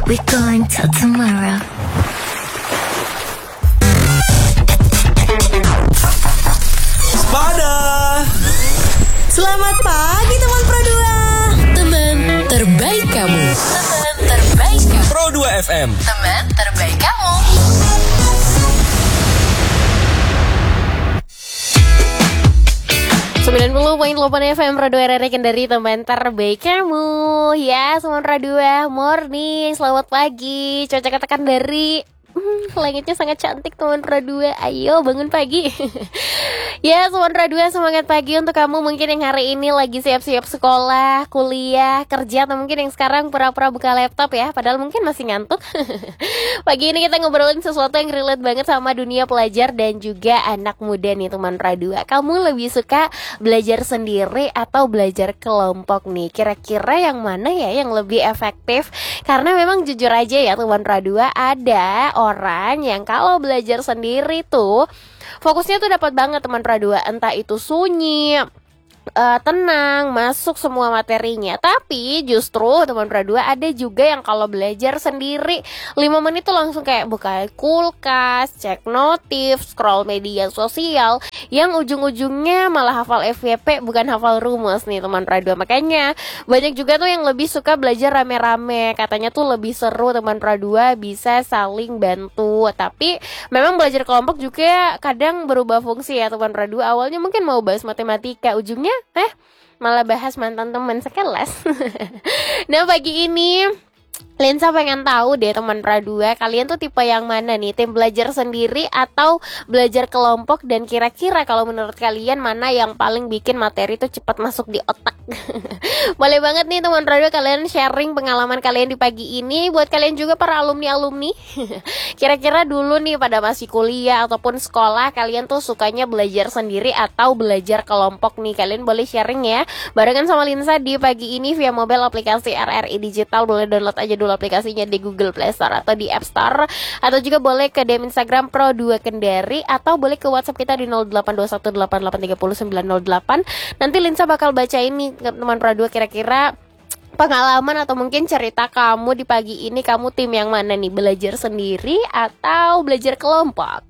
We're going till tomorrow. Pada Selamat pagi teman Pro 2. Teman terbaik kamu. Teman terbaik kamu. Pro 2 FM. Teman terbaik kamu. FM Pro 2 rekan dari teman terbaik kamu. Ya, teman Pro 2 morning, selamat pagi. Cuaca katakan dari langitnya sangat cantik teman Radua. Ayo bangun pagi. Ya teman Radua, semangat pagi untuk kamu mungkin yang hari ini lagi siap-siap sekolah, kuliah, kerja, atau mungkin yang sekarang pura-pura buka laptop ya, padahal mungkin masih ngantuk. Pagi ini kita ngobrolin sesuatu yang relate banget sama dunia pelajar dan juga anak muda nih teman Radua. Kamu lebih suka belajar sendiri atau belajar kelompok nih? Kira-kira yang mana ya yang lebih efektif? Karena memang jujur aja ya teman Radua, ada orang yang kalau belajar sendiri tuh fokusnya tuh dapat banget teman Pradua, entah itu sunyi, tenang, masuk semua materinya. Tapi justru teman Pradua ada juga yang kalau belajar sendiri 5 menit tuh langsung kayak buka kulkas, cek notif, scroll media sosial, yang ujung-ujungnya malah hafal FYP bukan hafal rumus nih teman Pradua. Makanya banyak juga tuh yang lebih suka belajar rame-rame, katanya tuh lebih seru teman Pradua, bisa saling bantu. Tapi memang belajar kelompok juga kadang berubah fungsi ya teman Pradua. Awalnya mungkin mau bahas matematika, ujungnya malah bahas mantan teman sekelas. Nah pagi ini Lensa pengen tahu deh teman Pradua, kalian tuh tipe yang mana nih? Tim belajar sendiri atau belajar kelompok? Dan kira-kira kalau menurut kalian mana yang paling bikin materi tuh cepat masuk di otak? Boleh banget nih teman Pradua, kalian sharing pengalaman kalian di pagi ini. Buat kalian juga para alumni-alumni, kira-kira dulu nih pada masih kuliah ataupun sekolah, kalian tuh sukanya belajar sendiri atau belajar kelompok nih? Kalian boleh sharing ya, barengan sama Linsa di pagi ini via mobile aplikasi RRI Digital. Boleh download aja dulu aplikasinya di Google Play Store atau di App Store, atau juga boleh ke DM Instagram Pro 2 Kendari, atau boleh ke WhatsApp kita di 082188300908. Nanti Linsa bakal baca ini teman Pro 2, kira-kira pengalaman atau mungkin cerita kamu di pagi ini, kamu tim yang mana nih? Belajar sendiri atau belajar kelompok?